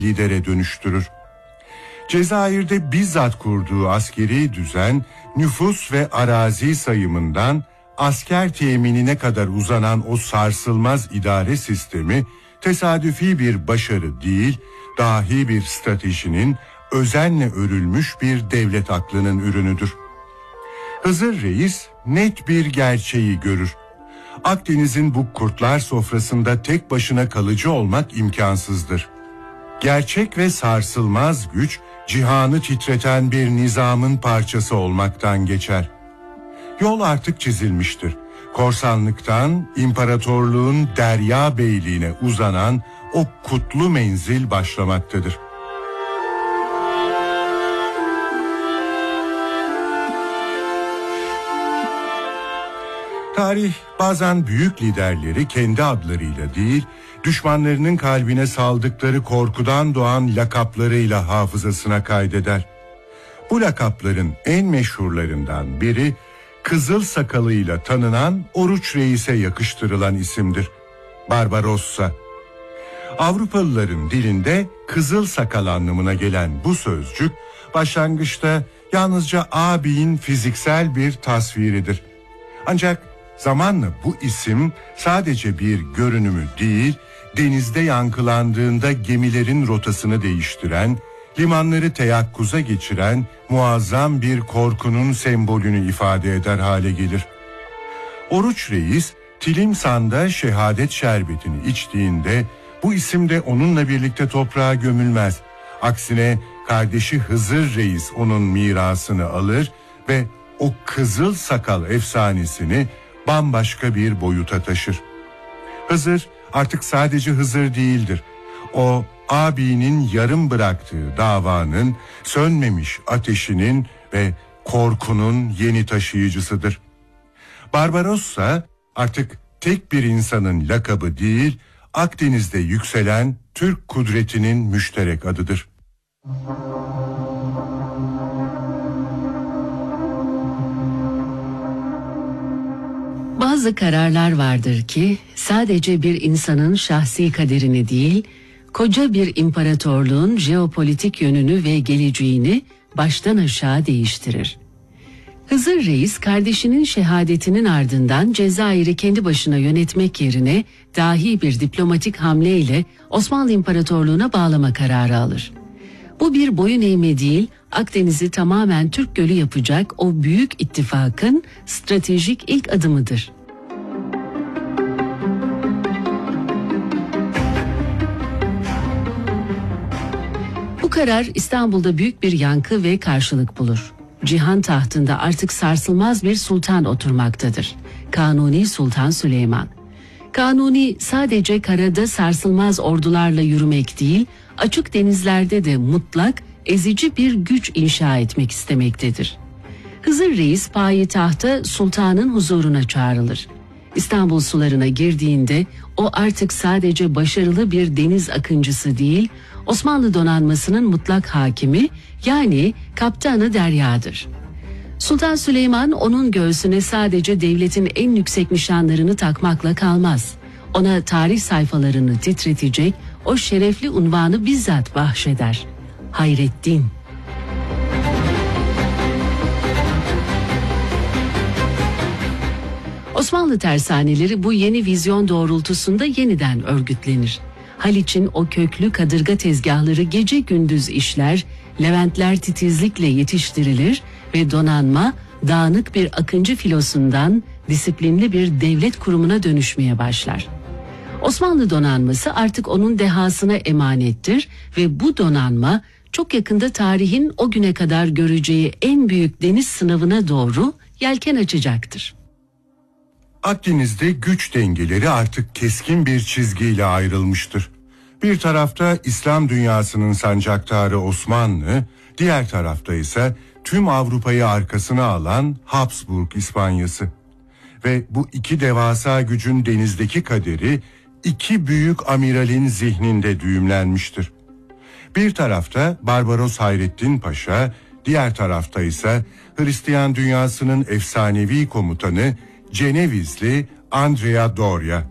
lidere dönüştürür. Cezayir'de bizzat kurduğu askeri düzen, nüfus ve arazi sayımından asker teminine kadar uzanan o sarsılmaz idare sistemi, tesadüfi bir başarı değil, dahi bir stratejinin, özenle örülmüş bir devlet aklının ürünüdür. Hızır Reis net bir gerçeği görür. Akdeniz'in bu kurtlar sofrasında tek başına kalıcı olmak imkansızdır. Gerçek ve sarsılmaz güç, cihanı titreten bir nizamın parçası olmaktan geçer. Yol artık çizilmiştir. Korsanlıktan imparatorluğun derya beyliğine uzanan o kutlu menzil başlamaktadır. Tarih bazen büyük liderleri kendi adlarıyla değil, düşmanlarının kalbine saldıkları korkudan doğan lakaplarıyla hafızasına kaydeder. Bu lakapların en meşhurlarından biri, kızıl sakalıyla tanınan Oruç Reis'e yakıştırılan isimdir. Barbarossa. Avrupalıların dilinde kızıl sakal anlamına gelen bu sözcük, başlangıçta yalnızca ağabeyin fiziksel bir tasviridir. Ancak zamanla bu isim sadece bir görünümü değil, denizde yankılandığında gemilerin rotasını değiştiren, limanları teyakkuza geçiren muazzam bir korkunun sembolünü ifade eder hale gelir. Oruç Reis, Tilimsan'da şehadet şerbetini içtiğinde bu isim de onunla birlikte toprağa gömülmez. Aksine kardeşi Hızır Reis onun mirasını alır ve o kızıl sakal efsanesini bambaşka bir boyuta taşır. Hızır artık sadece Hızır değildir. O abinin yarım bıraktığı davanın, sönmemiş ateşinin ve korkunun yeni taşıyıcısıdır. Barbarossa artık tek bir insanın lakabı değil, Akdeniz'de yükselen Türk kudretinin müşterek adıdır. Bazı kararlar vardır ki sadece bir insanın şahsi kaderini değil, koca bir imparatorluğun jeopolitik yönünü ve geleceğini baştan aşağı değiştirir. Hızır Reis kardeşinin şehadetinin ardından Cezayir'i kendi başına yönetmek yerine dahi bir diplomatik hamleyle Osmanlı İmparatorluğu'na bağlama kararı alır. Bu bir boyun eğme değil, Akdeniz'i tamamen Türk Gölü yapacak o büyük ittifakın stratejik ilk adımıdır. Bu karar İstanbul'da büyük bir yankı ve karşılık bulur. Cihan tahtında artık sarsılmaz bir sultan oturmaktadır. Kanuni Sultan Süleyman. Kanuni sadece karada sarsılmaz ordularla yürümek değil, açık denizlerde de mutlak, ezici bir güç inşa etmek istemektedir. Hızır Reis payitahta sultanın huzuruna çağrılır. İstanbul sularına girdiğinde o artık sadece başarılı bir deniz akıncısı değil, Osmanlı donanmasının mutlak hakimi, yani kaptanı deryadır. Sultan Süleyman onun göğsüne sadece devletin en yüksek nişanlarını takmakla kalmaz. Ona tarih sayfalarını titretecek o şerefli unvanı bizzat bahşeder. Hayreddin. Osmanlı tersaneleri bu yeni vizyon doğrultusunda yeniden örgütlenir. Haliç'in o köklü kadırga tezgahları gece gündüz işler, Leventler titizlikle yetiştirilir ve donanma dağınık bir akıncı filosundan disiplinli bir devlet kurumuna dönüşmeye başlar. Osmanlı donanması artık onun dehasına emanettir ve bu donanma çok yakında tarihin o güne kadar göreceği en büyük deniz sınavına doğru yelken açacaktır. Akdeniz'de güç dengeleri artık keskin bir çizgiyle ayrılmıştır. Bir tarafta İslam dünyasının sancaktarı Osmanlı, diğer tarafta ise tüm Avrupa'yı arkasına alan Habsburg İspanyası. Ve bu iki devasa gücün denizdeki kaderi iki büyük amiralin zihninde düğümlenmiştir. Bir tarafta Barbaros Hayreddin Paşa, diğer tarafta ise Hristiyan dünyasının efsanevi komutanı Cenevizli Andrea Doria.